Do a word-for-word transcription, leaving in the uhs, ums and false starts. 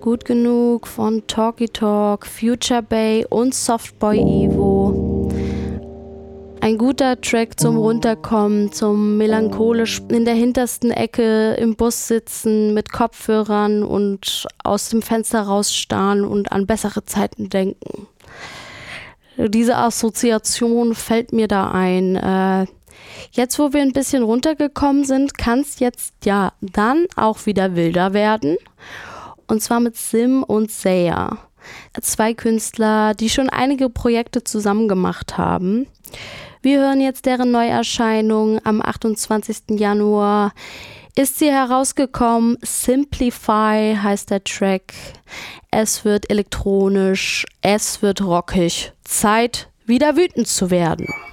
Gut genug von Talky Talk, Future Bay und Softboy Evo. Ein guter Track zum Runterkommen, zum melancholisch in der hintersten Ecke im Bus sitzen mit Kopfhörern und aus dem Fenster rausstarren und an bessere Zeiten denken. Diese Assoziation fällt mir da ein. Äh, jetzt, wo wir ein bisschen runtergekommen sind, kann es jetzt ja dann auch wieder wilder werden. Und zwar mit Sim und Saya. Zwei Künstler, die schon einige Projekte zusammen gemacht haben. Wir hören jetzt deren Neuerscheinung. Am achtundzwanzigsten Januar ist sie herausgekommen. Simplify heißt der Track. Es wird elektronisch, es wird rockig. Zeit, wieder wütend zu werden.